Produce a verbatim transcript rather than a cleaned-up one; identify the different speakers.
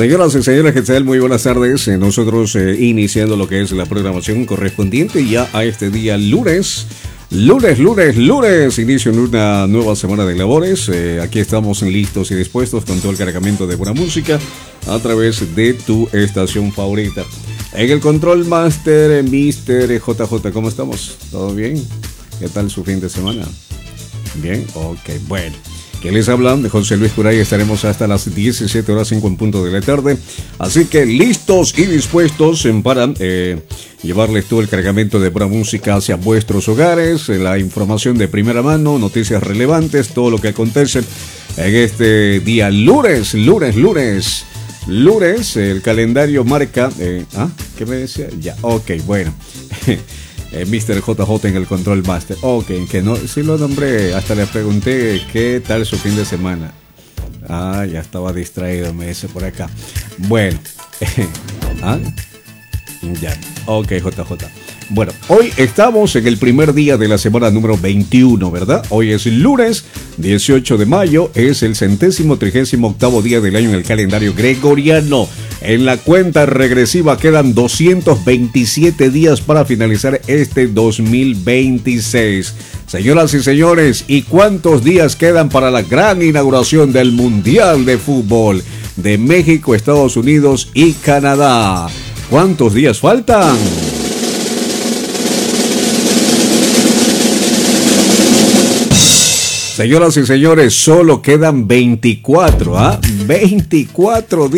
Speaker 1: Señoras y señores, ¿qué tal? Muy buenas tardes. Eh, nosotros eh, iniciando lo que es la programación correspondiente ya a este día lunes. Lunes, lunes, lunes, inicio en una nueva semana de labores. Eh, aquí estamos listos y dispuestos con todo el cargamento de buena música a través de tu estación favorita. En el Control Master, mister J J, ¿cómo estamos? ¿Todo bien? ¿Qué tal su fin de semana? Bien, ok, bueno. Que les hablan de José Luis Curay. Estaremos hasta las diecisiete horas cinco en punto de la tarde. Así que listos y dispuestos para eh, llevarles todo el cargamento de buena música hacia vuestros hogares, la información de primera mano, noticias relevantes, todo lo que acontece en este día lunes, lunes, lunes. Lunes, el calendario marca... Eh, ¿Ah? ¿Qué me decía? Ya, ok, bueno. Eh, mister J J en el Control Master. Ok, que no, sí lo nombré. Hasta le pregunté qué tal su fin de semana. Ah, ya estaba distraído, me dice por acá. Bueno. ¿Ah? Ya. Ok, J J. Bueno, hoy estamos en el primer día de la semana número veintiuno, ¿verdad? Hoy es lunes dieciocho de mayo, es el centésimo trigésimo octavo día del año en el calendario gregoriano. En la cuenta regresiva quedan doscientos veintisiete días para finalizar este dos mil veintiséis. Señoras y señores, ¿y cuántos días quedan para la gran inauguración del Mundial de Fútbol de México, Estados Unidos y Canadá? ¿Cuántos días faltan? Señoras y señores, solo quedan veinticuatro, ¿ah? veinticuatro días.